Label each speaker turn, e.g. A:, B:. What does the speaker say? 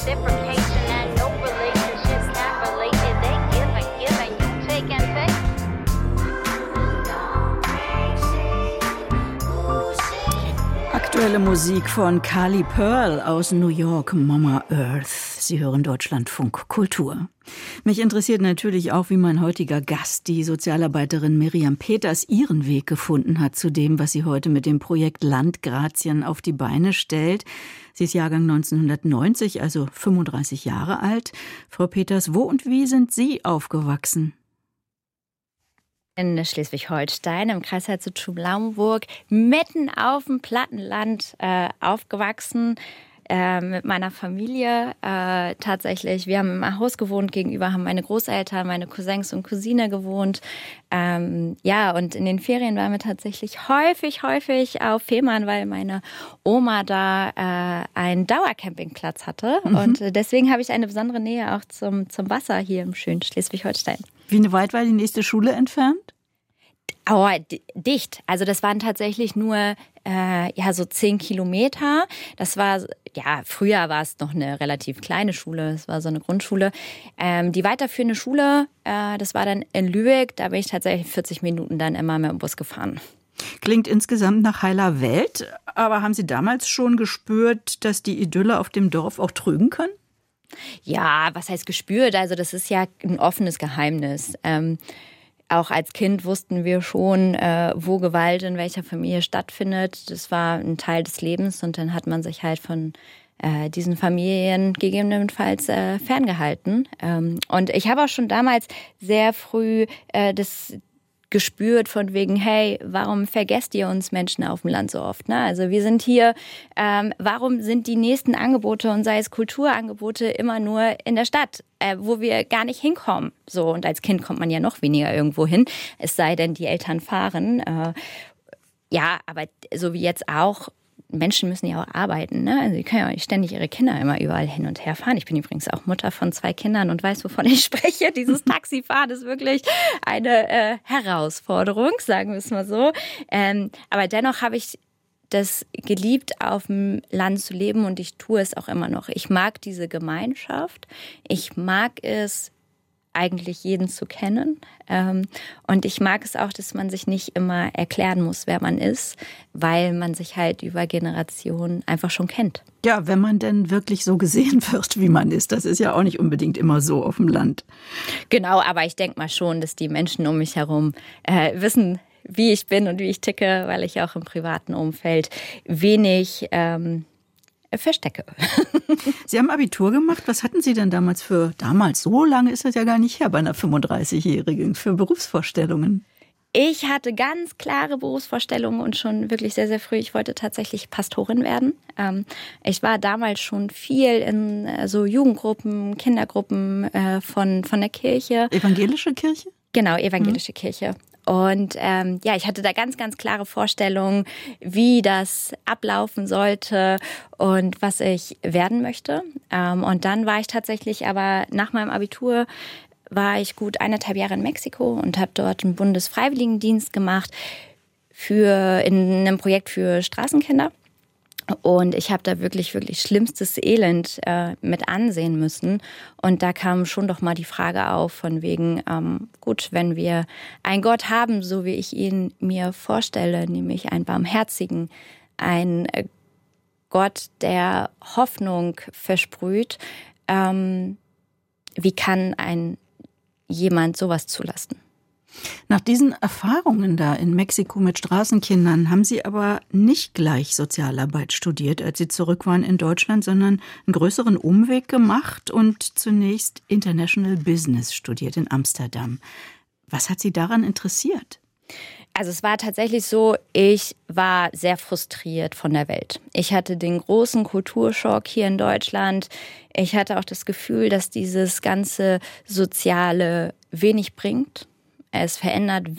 A: reciprocation and no relationships not related. They give and you take and pay.
B: Aktuelle Musik von Carly Pearl aus New York, Mama Earth. Sie hören Deutschlandfunk Kultur. Mich interessiert natürlich auch, wie mein heutiger Gast, die Sozialarbeiterin Miriam Peters, ihren Weg gefunden hat zu dem, was sie heute mit dem Projekt Landgrazien auf die Beine stellt. Sie ist Jahrgang 1990, also 35 Jahre alt. Frau Peters, wo und wie sind Sie aufgewachsen?
C: In Schleswig-Holstein, im Kreis Herzogenbuch-Lauenburg, mitten auf dem Plattenland aufgewachsen, mit meiner Familie tatsächlich. Wir haben im Haus gewohnt, gegenüber haben meine Großeltern, meine Cousins und Cousine gewohnt. Und in den Ferien waren wir tatsächlich häufig auf Fehmarn, weil meine Oma da einen Dauercampingplatz hatte. Mhm. Und deswegen habe ich eine besondere Nähe auch zum Wasser hier im schönen Schleswig-Holstein.
B: Wie weit war die nächste Schule entfernt?
C: Oh, dicht. Also das waren tatsächlich nur so 10 Kilometer. Das war, früher war es noch eine relativ kleine Schule. Es war so eine Grundschule. Die weiterführende Schule, das war dann in Lübeck. Da bin ich tatsächlich 40 Minuten dann immer mit dem Bus gefahren.
B: Klingt insgesamt nach heiler Welt. Aber haben Sie damals schon gespürt, dass die Idylle auf dem Dorf auch trügen kann?
C: Ja, was heißt gespürt? Also das ist ja ein offenes Geheimnis. Auch als Kind wussten wir schon, wo Gewalt in welcher Familie stattfindet. Das war ein Teil des Lebens und dann hat man sich halt von diesen Familien gegebenenfalls ferngehalten. Und ich habe auch schon damals sehr früh das gespürt von wegen, hey, warum vergesst ihr uns Menschen auf dem Land so oft? Ne? Also wir sind hier, warum sind die nächsten Angebote und sei es Kulturangebote immer nur in der Stadt, wo wir gar nicht hinkommen? So, und als Kind kommt man ja noch weniger irgendwo hin, es sei denn, die Eltern fahren. Aber so wie jetzt auch, Menschen müssen ja auch arbeiten, ne? Also sie können ja auch nicht ständig ihre Kinder immer überall hin und her fahren. Ich bin übrigens auch Mutter von 2 Kindern und weiß, wovon ich spreche. Dieses Taxifahren ist wirklich eine Herausforderung, sagen wir es mal so. Aber dennoch habe ich das geliebt, auf dem Land zu leben und ich tue es auch immer noch. Ich mag diese Gemeinschaft. Ich mag es, eigentlich jeden zu kennen. Und ich mag es auch, dass man sich nicht immer erklären muss, wer man ist, weil man sich halt über Generationen einfach schon kennt.
B: Ja, wenn man denn wirklich so gesehen wird, wie man ist. Das ist ja auch nicht unbedingt immer so auf dem Land.
C: Genau, aber ich denke mal schon, dass die Menschen um mich herum wissen, wie ich bin und wie ich ticke, weil ich auch im privaten Umfeld wenig verstecke.
B: Sie haben Abitur gemacht. Was hatten Sie denn damals so lange ist das ja gar nicht her, bei einer 35-Jährigen, für Berufsvorstellungen?
C: Ich hatte ganz klare Berufsvorstellungen und schon wirklich sehr, sehr früh. Ich wollte tatsächlich Pastorin werden. Ich war damals schon viel in so Jugendgruppen, Kindergruppen von der Kirche.
B: Evangelische Kirche?
C: Genau, evangelische Kirche. Und ich hatte da ganz, ganz klare Vorstellungen, wie das ablaufen sollte und was ich werden möchte. Und dann war ich tatsächlich aber nach meinem Abitur, war ich gut 1,5 Jahre in Mexiko und habe dort einen Bundesfreiwilligendienst gemacht in einem Projekt für Straßenkinder. Und ich habe da wirklich, wirklich schlimmstes Elend mit ansehen müssen. Und da kam schon doch mal die Frage auf von wegen, wenn wir einen Gott haben, so wie ich ihn mir vorstelle, nämlich einen barmherzigen, einen Gott, der Hoffnung versprüht, wie kann jemand sowas zulassen?
B: Nach diesen Erfahrungen da in Mexiko mit Straßenkindern haben Sie aber nicht gleich Sozialarbeit studiert, als Sie zurück waren in Deutschland, sondern einen größeren Umweg gemacht und zunächst International Business studiert in Amsterdam. Was hat Sie daran interessiert?
C: Also es war tatsächlich so, ich war sehr frustriert von der Welt. Ich hatte den großen Kulturschock hier in Deutschland. Ich hatte auch das Gefühl, dass dieses ganze Soziale wenig bringt. Es verändert